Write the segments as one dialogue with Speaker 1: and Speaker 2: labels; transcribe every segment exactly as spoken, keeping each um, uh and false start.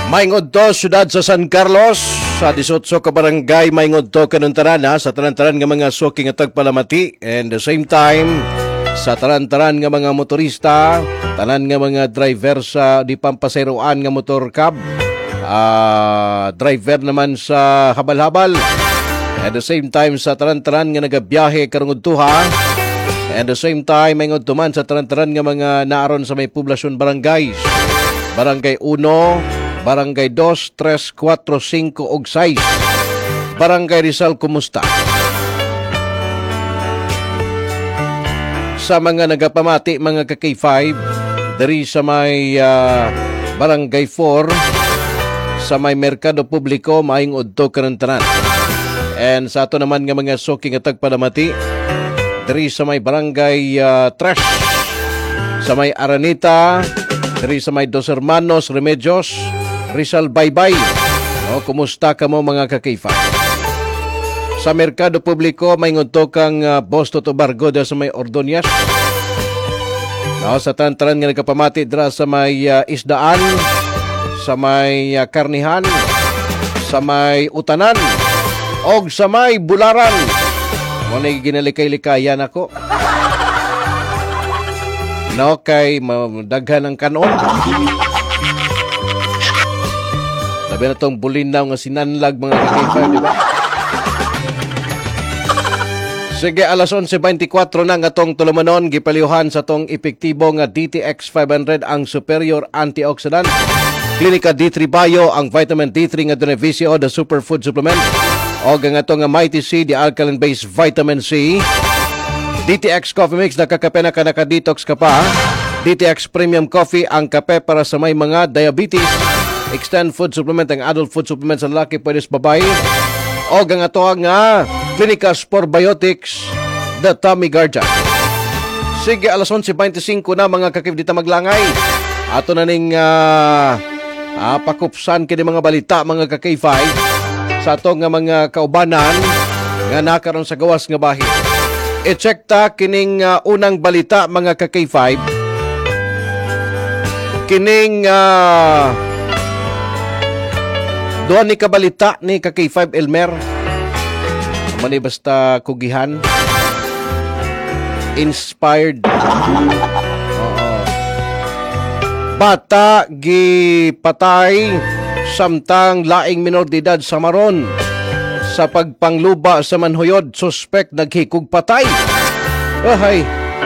Speaker 1: Maingod to, syudad sa San Carlos, sa disotso ka barangay, maingod to kanuntaran ha, sa taran-taran nga mga suki nga tagpalamati, and the same time, sa taran-taran nga mga motorista, tanan nga mga driver sa di pampaseroan nga motor cab, uh, driver naman sa habal-habal, at the same time, sa taran-taran nga nagabiyahe karungod tuha, and the same time, maingod to man sa taran-taran nga mga naaron sa may poblasyon barangays, Barangay uno, Barangay two, three, four, five, ug six. Barangay Rizal, kumusta? Sa mga nagapamati, mga ka-K five, diri sa may uh, Barangay four, sa may Merkado Publiko, maayong udto kanuntaran. And sa ato naman nga mga suki nga tagpalamati, diri sa may Barangay uh, Trash, sa may Aranita, diri sa may Dos Hermanos, Remedios, Rizal Baybay. O, kumusta ka mo mga ka-K five? Sa Merkado Publiko, may ngunto kang uh, Boss Toto Bargoda sa may Ordonez. No, sa tantaran nga nagkapamati dira sa may uh, Isdaan, sa may uh, Karnihan, sa may Utanan, o sa may Bularan. Muna ginalikay-likayan ako. No, kay madaghan ang kanon. Labi na itong bulinaw nga sinanlag mga ka-K five, di ba? Sige, alas eleven twenty-four na nga tong tulumanon, gipaliyuhan sa tong epektibo nga D T X five hundred ang superior antioxidant. Klinika D three Bio ang vitamin D three nga Donevicio, the superfood supplement. O nga to nga Mighty C, the alkaline-based vitamin C. D T X Coffee Mix, nakakape na ka, naka-detox ka pa. D T X Premium Coffee, ang kape para sa may mga diabetes. Extend food supplement, ang adult food supplement sa lalaki, pwede sa babae. O nga to nga Clinica Sport Biotics, the Tummy Guardian. Sige, alas eleven twenty-five na mga kakip dita maglangay. Ato na ning uh, uh, pakupsan kini mga balita mga ka-K five sa ato nga mga kaubanan nga nakaroon sa gawas nga bahin. I-check ta kining uh, unang balita mga ka-K five. Kining uh, doon ni kabalita ni ka-K five Elmer. Mani basta kugihan. Inspired. Oo. Bata gipatay samtang laing minor de edad sa Maron. Sa pagpangluba sa Manhuyod, suspect naghikog patay. Ahay.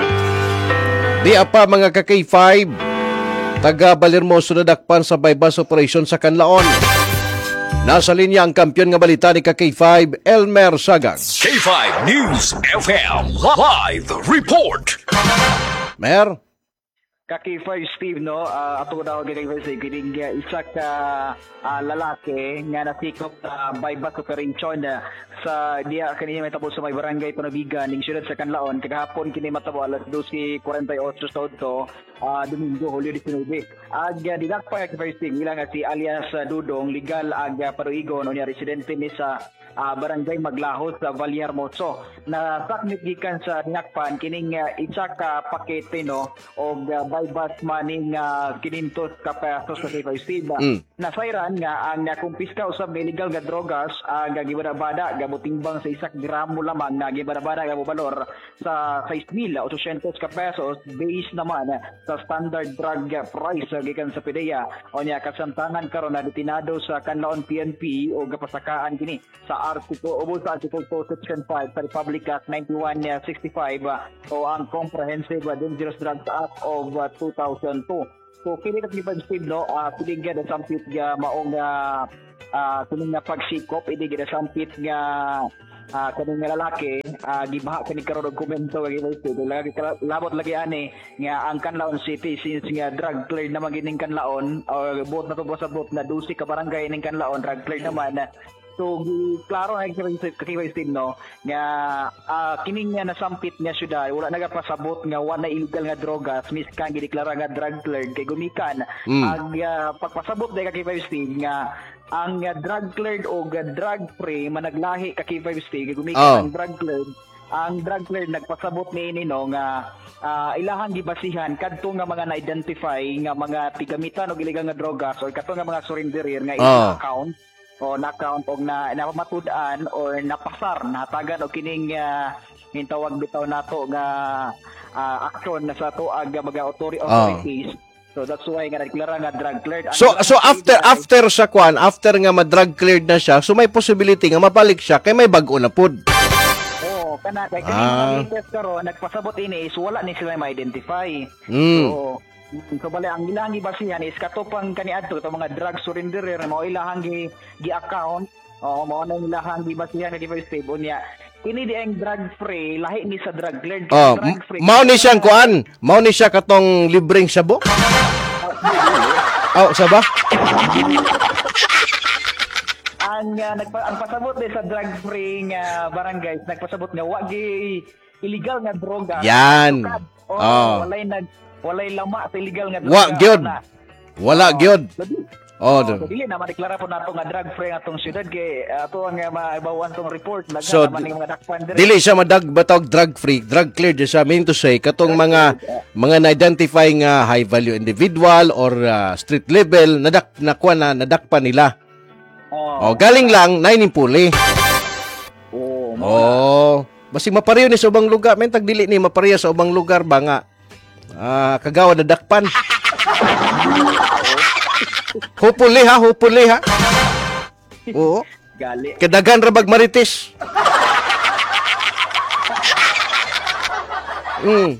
Speaker 1: Di apa mga ka-K five, taga Balirmoso nadakpan sa bypass operation sa Canlaon. Nasa linya ang kampiyon nga balita ni ka-K five, Elmer Sagang.
Speaker 2: K five News F M Live Report.
Speaker 1: Mer?
Speaker 3: Ka-K five Steve, no, uh, ato daw gini kasi kining uh, isa ka uh, lalaki nga nasikop uh, by bus operation uh, sa diya kaniya may tapos sa may barangay Panabigan ning syudad sa Canlaon kagahapon kini matabo alas twelve forty-eight sa to uh, Domingo Hulyo nineteen. Ag uh, dinakpa ka first thing ilang si alias uh, Dudong legal ag uh, paruigon unya residente ni sa uh, barangay Maglahos sa Vallarmoso na sakmit gikan sa dinakpan kining uh, isa ka pakete no og uh, by bus maning uh, kinintos ka pesos sa K five Steve. Mm. Nasairan nga ang uh, kumpiska usab illegal nga drogas ang uh, gibada-bada gabutimbang sa isak gramo lamang na gibada-bada nga valor sa six thousand eight hundred ka pesos base naman uh, sa standard drug uh, price uh, gikan sa P D E A o niya kasamtangan karon na detinado sa Canlaon P N P o gapasakaan kini sa artikulo o sa article two section five sa Republic Act ninety-one sixty-five uh, o ang Comprehensive uh, Dangerous Drugs Act of uh, two thousand two. So kini kat giban Steve no uh, piligya da sampit nga maong uh, uh, kuning nga pagsikop idi gid sampit nga uh, kaning nga lalaki uh, gibaha kani karon og komento kay Steve lagi labot lagi ani nga ang Canlaon City since nga drug cleared naman gining Canlaon o buot na to sa buot na dusi ka barangay ning Canlaon drug cleared naman. So, klaro na kakibay Steve, no, nga uh, kining nga nasampit nga syudad, wala nagapasabot nga wala illegal nga drogas, miskan gideklara nga drug cleared, kay gumikan, mm. ang uh, pagpasabot na kakibay Steve, nga ang uh, drug cleared o uh, drug free, managlahi kakibay Steve, kay gumikan oh. ang drug cleared, ang drug clear nagpasabot ni ini no nga uh, ilahang gibasihan kadto nga mga na-identify nga mga tigamitan og illegal nga drogas or kadto nga mga surrenderer nga
Speaker 1: Oh.
Speaker 3: account o na-account o na napamatud-an or napasar natagan o kining uh, tawag bitaw nato nga uh, action na sa tuag nga mga authori- authorities. So that's why nga nagklara nga drug cleared. Ang
Speaker 1: So
Speaker 3: drug
Speaker 1: so
Speaker 3: cleared
Speaker 1: after
Speaker 3: na-
Speaker 1: after sa kwan, after nga ma-drug cleared na siya, so may possibility nga mabalik siya kay may bag-o na pud.
Speaker 3: Oo, kana kay kani
Speaker 1: Ah.
Speaker 3: mga latest karon nagpasabot ini is wala ni sila ma-identify.
Speaker 1: Mm.
Speaker 3: So mm, so bali ang ilang gibasihan is katopang kaniadto ito mga drug surrenderer mo ilahang gi, gi account o mo na ilahang gibasihan nga device table niya. Kini di ang drug free lahi ni sa drug cleared.
Speaker 1: Oh,
Speaker 3: Drug free.
Speaker 1: mao ni siyang kuan, mao ni siya katong libreng sabo. Oh, sa ba?
Speaker 3: ang uh, nagpa ang pasabot din sa drug free nga barangays nagpasabot nga wa gi illegal nga droga.
Speaker 1: Yan.
Speaker 3: Oh,
Speaker 1: Oh.
Speaker 3: walay nag walay lama sa illegal nga droga.
Speaker 1: Wa gyud. Wala
Speaker 3: Oh.
Speaker 1: gyud. Oh,
Speaker 3: So,
Speaker 1: do-
Speaker 3: dili na madeklara po nato nga drug free atong syudad kay ato ang uh, maibawan tong report nagka
Speaker 1: So,
Speaker 3: naman yung mga dakpan diri.
Speaker 1: dili siya madag batog drug free, drug cleared siya mean to say katong mga mga na-identify nga high value individual or uh, street level nadak nakuha na nadakpa nila.
Speaker 3: Oh.
Speaker 1: Oh, galing lang nine puli.
Speaker 3: Oh.
Speaker 1: Oh, basig mapareho ni sa ubang lugar, men tag dili ni mapareho sa ubang lugar ba nga. Ah, kagawa na dakpan. Hopefully ha, hopefully ha. Oo.
Speaker 3: Gali.
Speaker 1: Kadagan ra bag marites. Mm.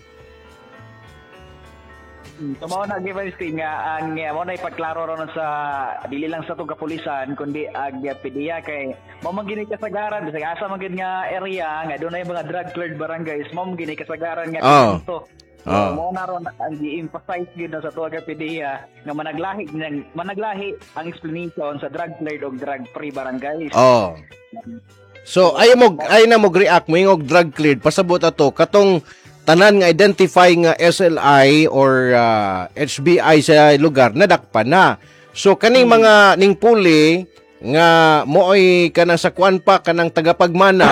Speaker 3: So mao na given stream nga ang uh, mao na ipagklaro ron sa dili lang sa tong kapulisan kundi ag uh, P D E A kay mao man gini kasagaran bisag asa man gid nga area nga dunay mga drug cleared barangays mao man gini kasagaran nga
Speaker 1: Oh.
Speaker 3: dito. So,
Speaker 1: Oh.
Speaker 3: mao na ron ang gi-emphasize gid na sa tuwa P D E A nga managlahi ng managlahi ang explanation sa drug cleared og drug free barangays.
Speaker 1: Oh. So ay mo ay na mo react mo ingog drug cleared pasabot ato katong tanan nga identify nga S L I or uh, H B I sa lugar nadakpan na. So kaning mga ning puli nga mooy kanang sa kwan pa kanang tagapagmana.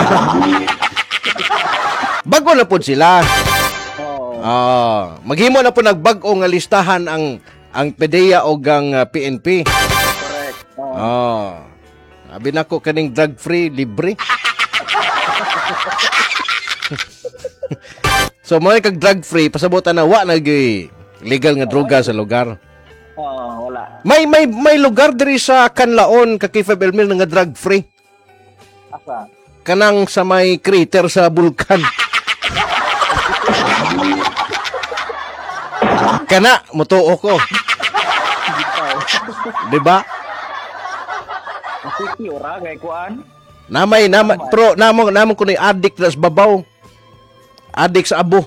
Speaker 1: Bago na pud sila.
Speaker 3: Oh.
Speaker 1: Ah, maghimo na po nagbag-o nga listahan ang ang P D E A o ang uh, P N P.
Speaker 3: Correct. Oh.
Speaker 1: Oh. Sabi na ko kaning drug free libre. So mo kag drug free pasabutan na wa nag legal nga droga sa lugar.
Speaker 3: Oh, wala.
Speaker 1: May may may lugar diri sa Canlaon Kakifab Elmil nga drug free.
Speaker 3: Asa?
Speaker 1: Kanang sa may crater sa bulkan. Kana mutuo ko. Di ba?
Speaker 3: City ora kay kuan.
Speaker 1: Namay namay pro namong namong kuno addict na sa babaw. Addict sa abo.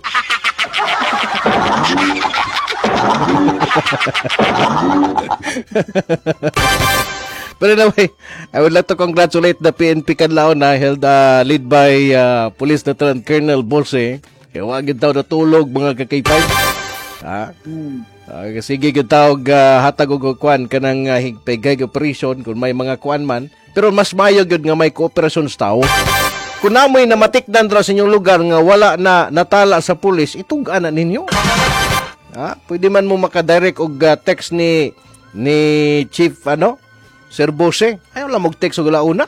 Speaker 1: Pero anyway, I would like to congratulate the P N P Canlaon na held uh, lead by uh, Police Lieutenant Colonel Bolse. Kaya wag yun tao natulog mga kakaypay. Ha?
Speaker 3: Hmm.
Speaker 1: Uh, sige yun tao uh, hatag og kwan kanang uh, higpegay operation kung may mga kwan man. Pero mas mayo yun nga may kooperasyon sa tao. Kung namoy na matikdan ra sa inyong lugar nga wala na natala sa pulis, itug-ana ninyo. Ha? Pwede man mo makadirect og uh, text ni ni Chief ano? Sir Bose. Ayaw lang mo text og launa.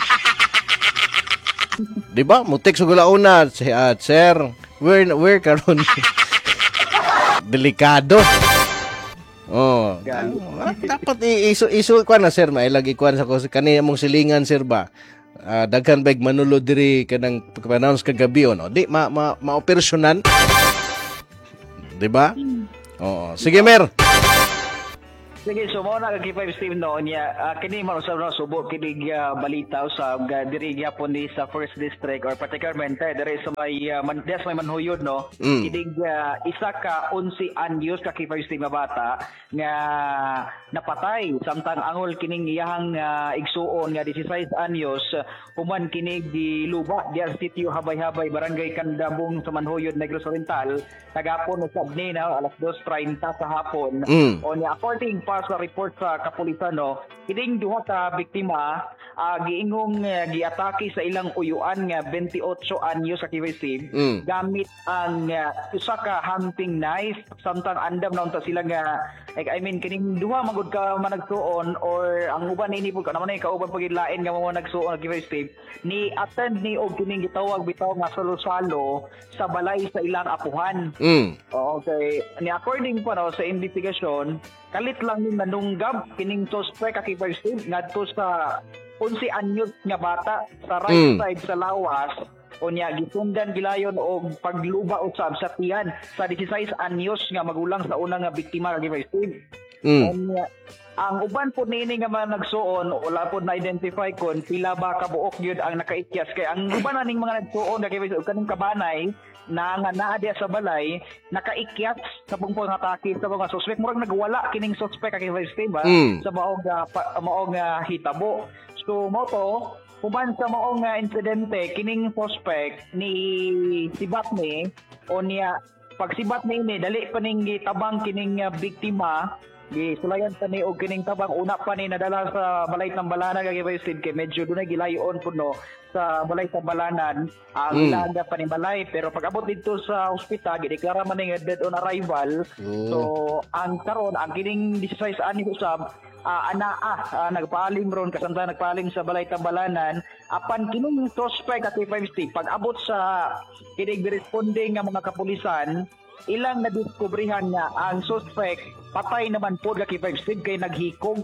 Speaker 1: Di ba? Mo text og launa, uh, Sir, where where karon? Delikado. Oh. Ah, dapat iso iso ko na sir, may lagi kuan sa ko kani mong silingan sir ba. Uh, daghan bag manulo diri kanang pag-announce kagabi no. Di ma ma, ma operasyonan. Di ba? Oo. Sige mer.
Speaker 3: Sige, so mo na kay five Steve no niya uh, kini man usab no subo kini uh, balita usab uh, diri gyapon ni sa first district or particularmente diri sa may uh, man, des may manhuyod no
Speaker 1: Mm.
Speaker 3: kini uh, isa ka eleven anyos ka kay five Steve nga bata nga napatay samtang angol kining iyahang uh, igsuon nga sixteen anyos uh, human kini di luba di sitio habay-habay barangay Kandabong sa Manhuyod Negros Oriental tagapon usab ni na alas two thirty sa hapon
Speaker 1: Mm.
Speaker 3: o niya according pa pa sa report sa kapulisan no, kining duha ka biktima uh, giingong uh, giatake sa ilang uyuan nga twenty-eight anyos sa Kibay Steve
Speaker 1: Mm.
Speaker 3: gamit ang uh, usa ka hunting knife samtang andam na unta sila nga like, I mean kining duha magud ka managsuon or ang uban ini pud ka naman ay kauban pagidlain nga mo nagsuon sa Kibay Steve ni attend ni og kining gitawag bitaw nga salo-salo sa balay sa ilang apuhan.
Speaker 1: Mm.
Speaker 3: Okay. Ni according pa no, sa investigasyon, kalit lang ni nanunggab kining suspect kay Steve ngadto sa eleven anyos nga bata sa right
Speaker 1: Mm.
Speaker 3: side sa lawas unya gisundan gilayon og pagluba usab sa tiyan sa sixteen anyos nga magulang sa unang nga biktima kay Steve.
Speaker 1: Mm.
Speaker 3: Unya, ang uban po nini nga mga nagsuon wala po na-identify kon pila ba kabuok yun ang nakaikyas kay ang uban aning mga nagsuon kay kaning kabanay na nga naa diya sa balay nakaikyat sa pungpong atake sa mga suspect murag nagwala kining suspect kay Steve ba
Speaker 1: Mm.
Speaker 3: sa maong uh, pa, maong uh, hitabo so mo to uban sa maong uh, insidente kining suspect ni sibat ni o niya pag sibat ni ini dali pa ning gitabang kining uh, biktima gisulayan pa ni og kining tabang una pa ni nadala sa balay Tambalanan kay Steve kay medyo dunay gilayon pud no sa balay Tambalanan ang
Speaker 1: Mm.
Speaker 3: ilaga pa ni balay pero pag abot dito sa ospital gideklara man ni dead on arrival
Speaker 1: Oh.
Speaker 3: so ang karon ang kining sixteen anyos usab uh, ana ah, uh, nagpaalim ron kasanda nagpaalim sa balay Tambalanan apan kining suspect at five Steve pag abot sa kining responding nga mga kapulisan ilang nadiskubrihan nga ang suspect patay naman po kay five Steve kay naghikog.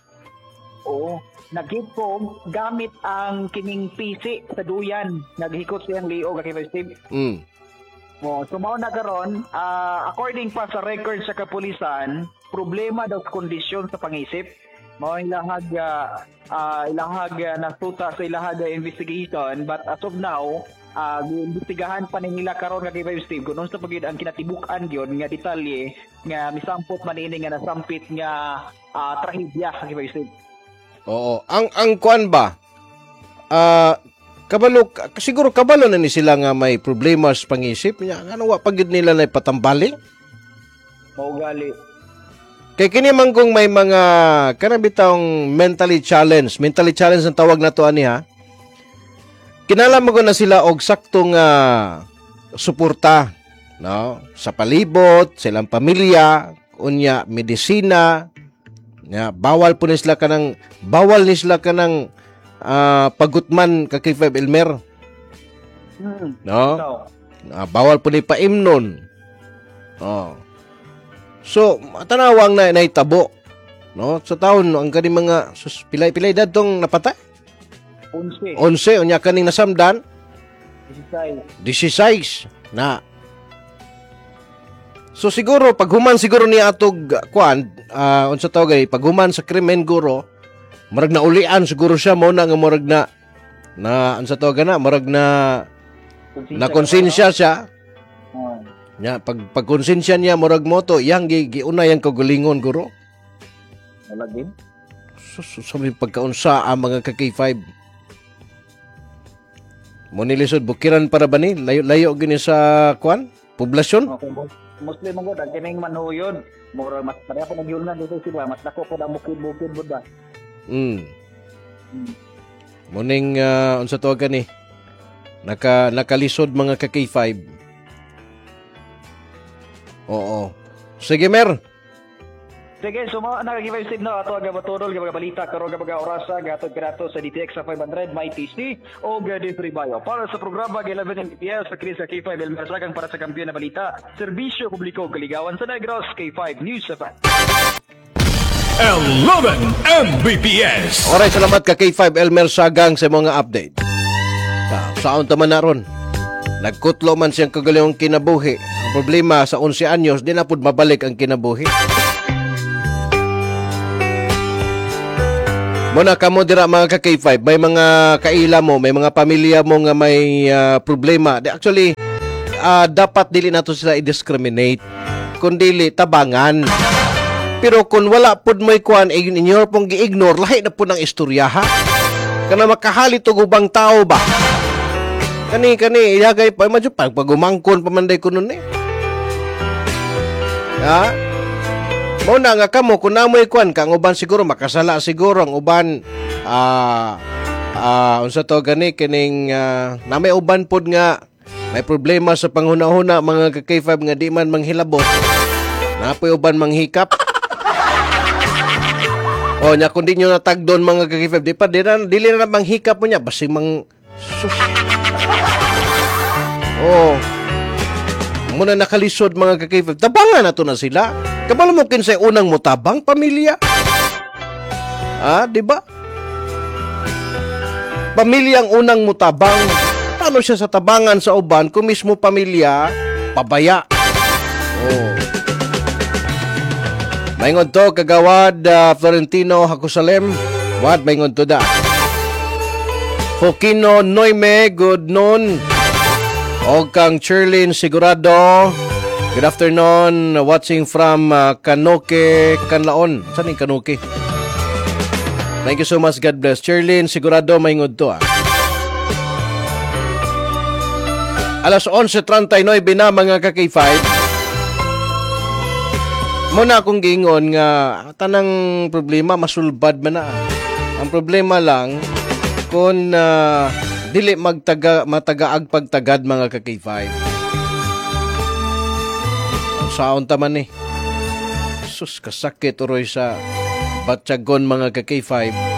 Speaker 3: Oo, naghikog gamit ang kining P C sa duyan. Naghikog siyang liog kay five Steve.
Speaker 1: Mm.
Speaker 3: Oh, so mao na karon, ah, according pa sa record sa kapulisan, problema daw sa kondisyon sa pangisip. Mao ilahag uh, uh, ilahag uh, nasuta sa ilahag uh, investigation but as of now uh, giimbestigahan pa nila karon nga kay Five Steve kung sa pagid ang kinatibuk-an gyud nga detalye nga misampot man ini nga nasampit nga uh, trahedya sa kay Five Steve.
Speaker 1: Oo. Ang ang kuan ba? Ah, kabalo ka- siguro kabalo na ni sila nga may problema sa pangisip nya. Ano wa pagid nila na patambaling?
Speaker 3: Mao gali.
Speaker 1: Kay kini man kung may mga kanang bitawng mentally challenged, mentally challenged ang tawag na to ani ha. Kinala mo ko na sila og saktong uh, suporta, no? Sa palibot, sa ilang pamilya, unya medisina, nya bawal po ni sila kanang bawal ni sila kanang uh, pagutman ka kay Five Elmer,
Speaker 3: Hmm.
Speaker 1: no?
Speaker 3: So,
Speaker 1: Ah, bawal po ni paimnon. Oh. So, matanawang na naitabo. No? Sa taon, ang kani mga sus, pilay-pilay dadtong napatay.
Speaker 3: unse.
Speaker 1: Onse, unya kaning nasamdan,
Speaker 3: Isay.
Speaker 1: sixteen na. So, siguro, paghuman siguro ni atog, kuan, uh, unsa tawag ay, paghuman sa krimen guro, marag na ulian siguro siya, mo na nga marag na, na, unsa tawag na, marag na, na konsensya siya,
Speaker 3: Hmm.
Speaker 1: nya pag pagkonsensya niya murag moto yang gi giunay ang kagalingon guro.
Speaker 3: Wala din.
Speaker 1: So, so sabi pagkaunsa ang mga ka K five. Mo nilisod bukiran para ba ni layo-layo gini sa kwan poblasyon.
Speaker 3: Okay, Muslim mo gud ang kining manuyod. Mura mas pareha pa nagyunan dito sila, mas dako po ang bukid-bukid bud ba.
Speaker 1: Mm. Muning uh, unsa tawag kani? Naka nakalisod mga ka K five. Oo. Sige mer.
Speaker 3: Sige, so mga nag-give Steve no ato aga matulog nga mga balita karon nga mga orasa gatod kanato sa D T X sa five hundred may T C o Gadi Tribayo. Para sa programa eleven M P S sa Chris sa K five Elmer Sagang para sa kampiyon na balita, serbisyo publiko kaligawan sa Negros K five News F M.
Speaker 2: eleven M B P S.
Speaker 1: Alright, salamat ka K five Elmer Sagang sa mga update. Sa saon ta man naron. Nagkutlo man siyang kagalingong kinabuhi. Ang problema sa eleven anyos, di na pud mabalik ang kinabuhi. Muna kamo dira mga ka K five, may mga kaila mo, may mga pamilya mo nga may uh, problema. Di, actually, uh, dapat dili nato sila i-discriminate. Kung dili, tabangan. Pero kung wala pud mo'y kuan, eh, inyo pong gi-ignore, lahi na po ng istorya ha. Kana makahalit og ubang tao ba? Kani kani ilagay pa medyo pag pagumangkon pamanday ko nun eh. Ha? Mao na nga kamo kung namoy kwan kang uban siguro makasala siguro ang uban ah ah unsa to gani kining uh, namay uban pod nga may problema sa panghuna-huna mga ka-K five nga di man manghilabot. Napoy uban manghikap. O nya kun di nyo natagdon mga ka-K five di pa di na, dili na manghikap mo nya basi mang sus. Oh. Muna nakalisod mga ka-K five. Tabangan na to na sila. Kabalo mo kinsay unang mutabang pamilya. Ah, di ba? Pamilya ang unang mutabang. Paano siya sa tabangan sa uban kung mismo pamilya pabaya? Oh. Maingod to kagawad uh, Florentino Hakusalem. What maingod to da? Fokino Noime, good noon. O kang Cherlin Sigurado. Good afternoon, watching from uh, Kanoke, Kanlaon. Saan yung Kanoke? Thank you so much, God bless. Cherlin, sigurado maingod to ah. Alas onse treinta y nueve na mga ka-K five. Muna akong giingon nga tanang problema masulbad man na. Ang problema lang kung uh, dili magtaga matagaag pagtagad mga ka-K five. Saon taman ni. Eh. Sus kasakit uroy sa batyagon mga ka-K five.